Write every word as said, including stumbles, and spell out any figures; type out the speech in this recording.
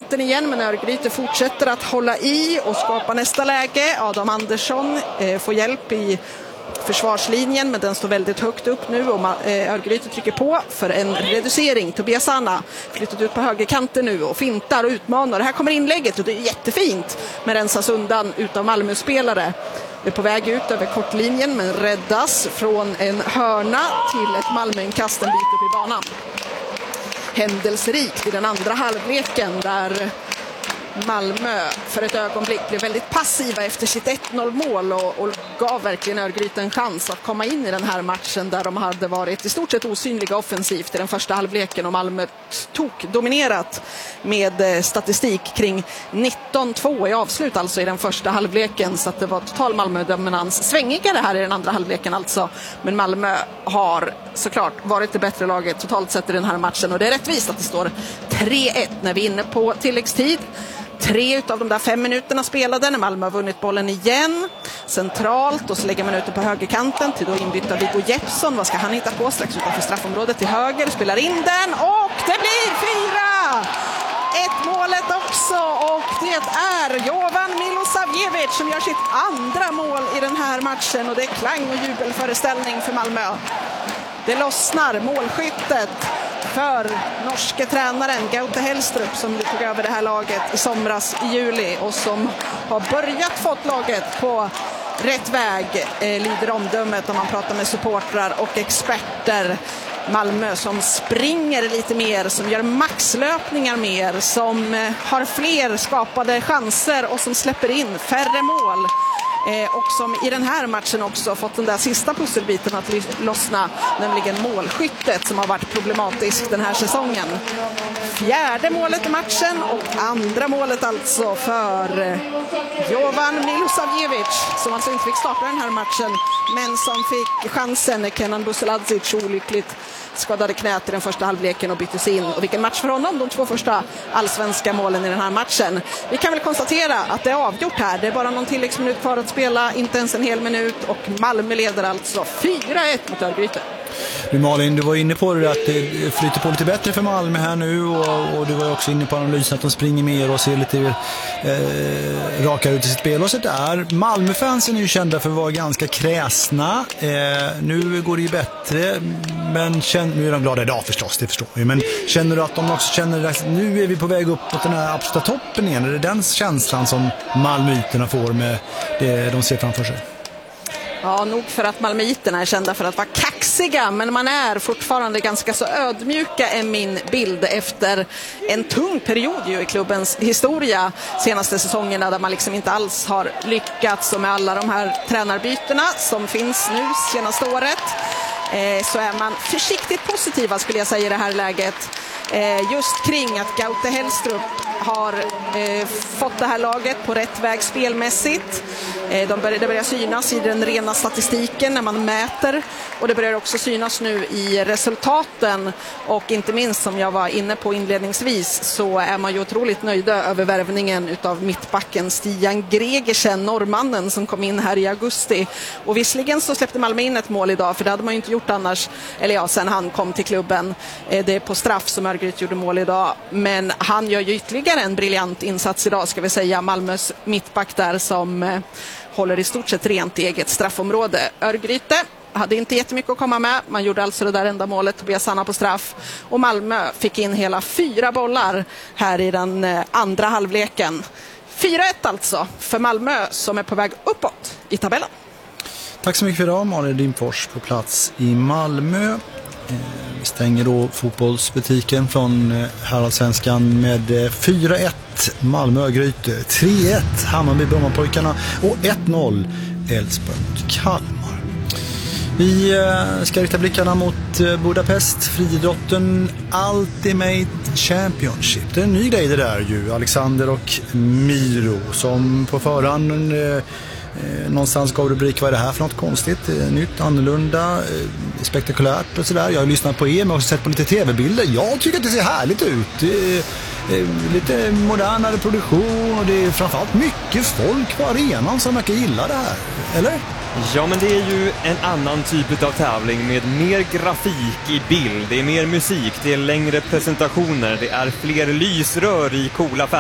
kanten igen, men Örgryte fortsätter att hålla i och skapa nästa läge. Adam Andersson eh, får hjälp i försvarslinjen, men den står väldigt högt upp nu och Örgryte trycker på för en reducering. Tobias Anna flyttat ut på högerkanten nu och fintar och utmanar. Här kommer inlägget och det är jättefint, men rensas undan utav Malmö-spelare. Det är på väg ut över kortlinjen, men räddas från en hörna till ett Malmö-inkast en bit upp i banan. Händelserikt i den andra halvleken där Malmö för ett ögonblick blev väldigt passiva efter sitt ett noll mål och, och gav verkligen Örgryte en chans att komma in i den här matchen där de hade varit i stort sett osynliga offensivt i den första halvleken och Malmö tog dominerat med statistik kring nitton två i avslut alltså i den första halvleken, så att det var total Malmö-dominans. Svängigare här i den andra halvleken alltså, men Malmö har såklart varit det bättre laget totalt sett i den här matchen och det är rättvist att det står tre ett när vi är inne på tilläggstid. Tre utav de där fem minuterna spelade när Malmö har vunnit bollen igen centralt och så lägger man ut det på högerkanten till då inbytta Viggo Jeppsson. Vad ska han hitta på strax utanför straffområdet till höger, spelar in den och det blir fyra! Ett målet också och det är Jovan Milosavljevic som gör sitt andra mål i den här matchen och det är klang och jubelföreställning för Malmö. Det lossnar målskyttet för norske tränaren Gaute Helstrup som tog över det här laget i somras i juli och som har börjat fått laget på rätt väg, eh, lyder omdömet om man pratar med supportrar och experter. Malmö som springer lite mer, som gör maxlöpningar mer, som eh, har fler skapade chanser och som släpper in färre mål. Eh, och som i den här matchen också fått den där sista pusselbiten att lossna, nämligen målskyttet som har varit problematiskt den här säsongen. Fjärde målet i matchen och andra målet alltså för eh, Jovan Milosavljevic som alltså inte fick starta den här matchen men som fick chansen när Kenan Buseladzic olyckligt skadade knät i den första halvleken och byttes in. Och vilken match för honom, de två första allsvenska målen i den här matchen. Vi kan väl konstatera att det är avgjort här. Det är bara någon tilläggsminut kvar att spela, inte ens en hel minut och Malmö leder alltså fyra ett mot Örgryte. Du Malin, du var inne på det att det flyter på lite bättre för Malmö här nu och, och du var också inne på analysen att de springer mer och ser lite eh, rakare ut i sitt spel och så där. Malmöfansen är ju kända för att vara ganska kräsna. Eh, nu går det ju bättre, men känner, nu är de glada idag förstås, det förstår vi. Men känner du att de också känner att nu är vi på väg upp mot den här absoluta toppen igen? Är det den känslan som Malmöiterna får med det de ser framför sig? Ja, nog för att malmöiterna är kända för att vara kaxiga, men man är fortfarande ganska så ödmjuka är min bild efter en tung period ju i klubbens historia senaste säsongerna där man liksom inte alls har lyckats och med alla de här tränarbytena som finns nu senaste året eh, så är man försiktigt positiva skulle jag säga i det här läget. Eh, just kring att Gaute Helstrup har eh, fått det här laget på rätt väg spelmässigt. Eh, de börjar, det börjar synas i den rena statistiken när man mäter och det börjar också synas nu i resultaten och inte minst som jag var inne på inledningsvis så är man ju otroligt nöjda över värvningen utav mittbacken Stian Gregersen, norrmannen som kom in här i augusti och visserligen så släppte Malmö in ett mål idag för det hade man ju inte gjort annars, eller ja, sen han kom till klubben. Eh, det är på straff som Örgryte gjorde mål idag, men han gör ju ytterligare en briljant insats idag ska vi säga, Malmös mittback där som eh, håller i stort sett rent i eget straffområde. Örgryte hade inte jättemycket att komma med, man gjorde alltså det där enda målet, Tobias Anna på straff och Malmö fick in hela fyra bollar här i den eh, andra halvleken. fyra ett alltså för Malmö som är på väg uppåt i tabellen. Tack så mycket för idag, Malin Dimfors på plats i Malmö. Vi stänger då fotbollsbutiken från Heraldsvenskan med fyra ett Malmö Örgryte, tre ett Hammarby Brommapojkarna och ett noll Elfsborg mot Kalmar. Vi ska rikta blickarna mot Budapest, friidrotten Ultimate Championship. Det är en ny grej det där ju, Alexander och Miro som på förhand Eh, någonstans gav rubrik, vad är det här för något konstigt, eh, nytt, annorlunda, eh, spektakulärt och sådär. Jag har lyssnat på er men också sett på lite tv-bilder. Jag tycker att det ser härligt ut. Det är, eh, lite modernare produktion och det är framförallt mycket folk på arenan som verkar gilla det här. Eller? Ja, men det är ju en annan typ av tävling med mer grafik i bild. Det är mer musik, det är längre presentationer, det är fler lysrör i coola färger.